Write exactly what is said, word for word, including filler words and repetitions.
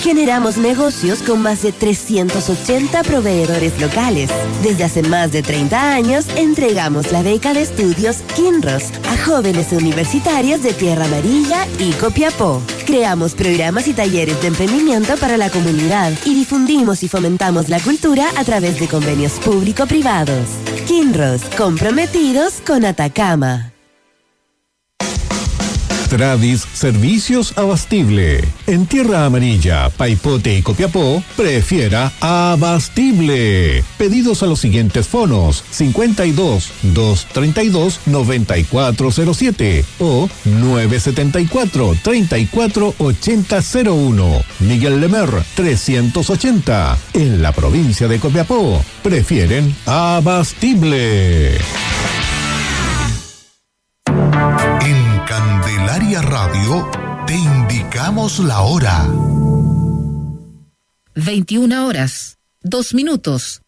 Generamos negocios con más de trescientos ochenta proveedores locales. Desde hace más de treinta años, entregamos la beca de estudios Kinross a jóvenes universitarios de Tierra Amarilla y Copiapó. Creamos programas y talleres de emprendimiento para la comunidad y difundimos y fomentamos la cultura a través de convenios público-privados. Kinross, comprometidos con Atacama. Tradis Servicios Abastible. En Tierra Amarilla, Paipote y Copiapó, prefiera Abastible. Pedidos a los siguientes fonos: cincuenta y dos, doscientos treinta y dos, noventa y cuatro cero siete o nueve setenta y cuatro, treinta y cuatro ochenta cero uno. Miguel Lemer, trescientos ochenta. En la provincia de Copiapó, prefieren Abastible. Candelaria Radio, te indicamos la hora. veintiuna horas, dos minutos.